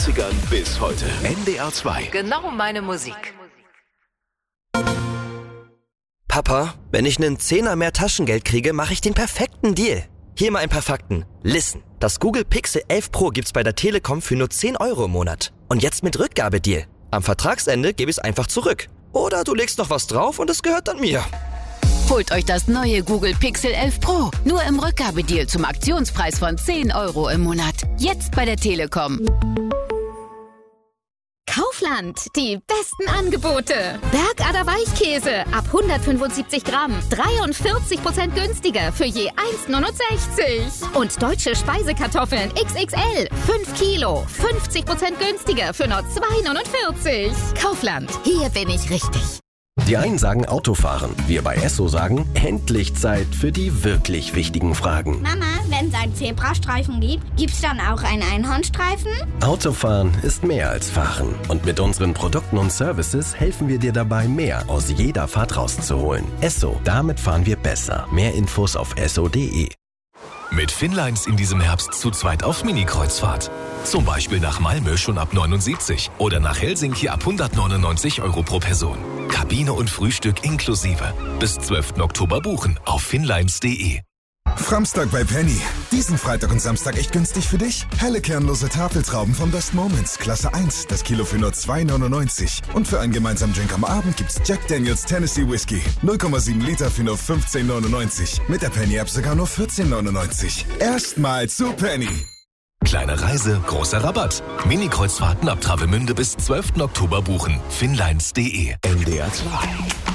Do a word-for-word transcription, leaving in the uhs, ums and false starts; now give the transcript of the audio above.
neunzigern bis heute. N D R zwei. Genau meine Musik. Papa, wenn ich einen Zehner mehr Taschengeld kriege, mache ich den perfekten Deal. Hier mal ein paar Fakten. Listen, das Google Pixel elf Pro gibt's bei der Telekom für nur zehn Euro im Monat. Und jetzt mit Rückgabedeal. Am Vertragsende gebe ich es einfach zurück. Oder du legst noch was drauf und es gehört dann mir. Holt euch das neue Google Pixel elf Pro. Nur im Rückgabedeal zum Aktionspreis von zehn Euro im Monat. Jetzt bei der Telekom. Kaufland, die besten Angebote. Bergader Weichkäse ab hundertfünfundsiebzig Gramm, dreiundvierzig Prozent günstiger für je eins neunundsechzig. Und deutsche Speisekartoffeln X X L, fünf Kilo, fünfzig Prozent günstiger für nur zwei neunundvierzig. Kaufland, hier bin ich richtig. Die einen sagen Autofahren, wir bei Esso sagen, endlich Zeit für die wirklich wichtigen Fragen. Mama, wenn es einen Zebrastreifen gibt, gibt's dann auch einen Einhornstreifen? Autofahren ist mehr als Fahren. Und mit unseren Produkten und Services helfen wir dir dabei, mehr aus jeder Fahrt rauszuholen. Esso, damit fahren wir besser. Mehr Infos auf esso punkt de. Mit Finnlines in diesem Herbst zu zweit auf Mini-Kreuzfahrt. Zum Beispiel nach Malmö schon ab neunundsiebzig oder nach Helsinki ab hundertneunundneunzig Euro pro Person. Kabine und Frühstück inklusive. Bis zwölften Oktober buchen auf finnlines punkt de. Framstag bei Penny. Diesen Freitag und Samstag echt günstig für dich? Helle kernlose Tafeltrauben von Best Moments, Klasse eins, das Kilo für nur zwei neunundneunzig. Und für einen gemeinsamen Drink am Abend gibt's Jack Daniels Tennessee Whiskey. null Komma sieben Liter für nur fünfzehn neunundneunzig. Mit der Penny-App sogar nur vierzehn neunundneunzig. Erstmal zu Penny. Kleine Reise, großer Rabatt. Mini-Kreuzfahrten ab Travemünde bis zwölften Oktober buchen. finnlines punkt de. N D R zwei.